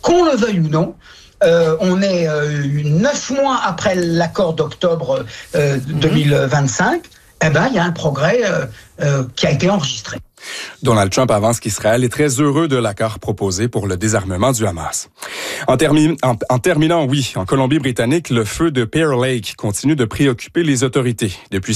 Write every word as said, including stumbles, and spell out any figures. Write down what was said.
qu'on le veuille ou non. Euh, on est euh, neuf mois après l'accord d'octobre euh, deux mille vingt-cinq. Eh ben, il y a un progrès euh, euh, qui a été enregistré. Donald Trump avance qu'Israël est très heureux de l'accord proposé pour le désarmement du Hamas. En, termi- en, en terminant, oui, en Colombie-Britannique, le feu de Pearl Lake continue de préoccuper les autorités. Depuis